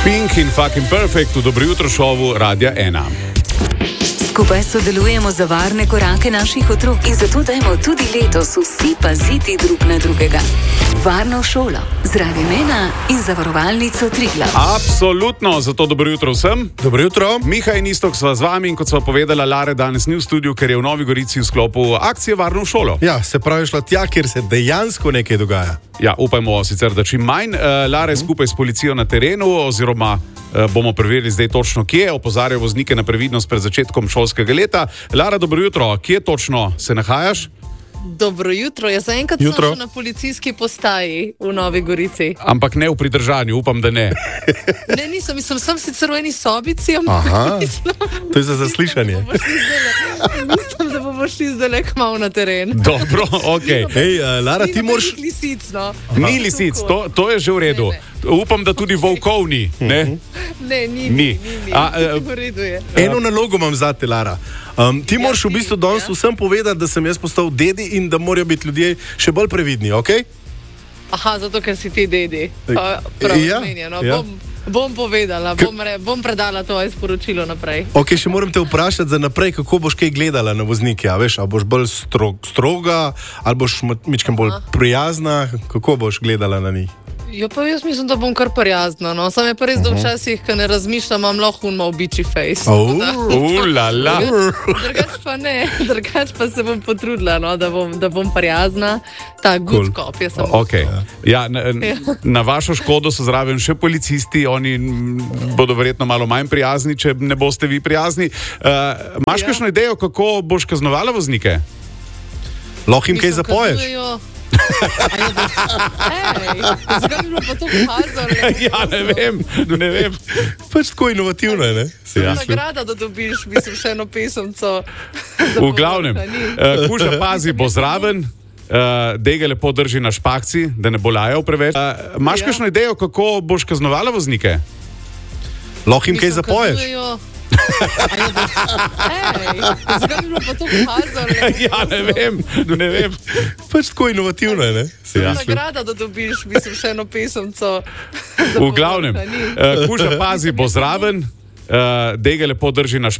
Pink in Fucking Perfect v Dobro jutro šovu Radia 1. Skupaj sodelujemo za varne korake naših otrok in zato dajmo tudi letos vsi paziti drug na drugega. Varno šolo z Radiem 1 in Zavarovalnico Triglav. Absolutno, zato dobro jutro vsem. Dobro jutro. Miha in Istok sva z vami in kot sva povedala, Lare danes ni v studiu, ker je v Novi Gorici v sklopu akcije Varno šolo. Ja, se pravi šla tja, kjer se dejansko nekaj dogaja. Ja, upajmo sicer, da čim manj. Lare skupaj s policijo na terenu oziroma bomo preverili zdaj točno kje, opozarjajo voznike na previdnost pred začetkom šolskega leta. Lara, dobro jutro, kje točno se nahajaš? Dobro jutro, jaz zaenkrat sem še na policijski postaji v Novi Gorici. Ampak ne v pridržanju, upam, da ne. Ne, nisem, sem sicer v eni sobici. Aha, to je za zaslišanje. Mislim, da bomo šli zdaj kmalu na teren. Dobro, ok. Hej, Lara, ti moraš... Ni lisic, no. Ni lisic, to je že v redu. Upam, da tudi volkov ni, ne? Ne, ni. V redu je. Eno nalogo imam zate, Lara. Ti moraš v bistvu danes vsem povedati, da sem jaz postal dedi in da morajo biti ljudje še bolj previdni, ok? Aha, zato ker si ti dedi. Prav zmenjeno. Bom povedala, bom predala to sporočilo naprej. Ok, še moram te vprašati za naprej, kako boš kaj gledala na voznike, a veš, a boš bolj stroga, ali boš mičkem bolj prijazna, kako boš gledala na njih? Jo, pa jaz mislim, da bom kar prijazna, no. Sam je pa res, da včasih, ko ne razmišljam, imam lahko malo bitchy face. Lala. Drugač pa se bom potrudila, no, da bom prijazna. Ta good cop, jaz sem. Ok. Ja, na vašo škodo so zraven še policisti, oni bodo verjetno malo manj prijazni, če ne boste vi prijazni. Imaš kakšno idejo, kako boš kaznovala voznike? Lahko jim kaj zapoješ? Zakaj bi bilo pa to pokazalo? Ja, ne vem. Pač tako inovativno je, ne? Nagrada, da dobiš, mislim, še eno pesemco. V glavnem, Kuža pazi bo zraven, Dega lepo drži na špakci, da ne bo lajal preveč. Imaš kakšno idejo, kako boš kaznovala voznike? Lahko jim kaj zapoješ? Zakaj bi bilo pa to pokazalo? Ja, ne vem. Pač tako inovativno je, ne? Nagrada, da dobiš, mislim, še eno pesemco. V glavnem, Kuža pazi bo zraven, Dega lepo drži na špakci.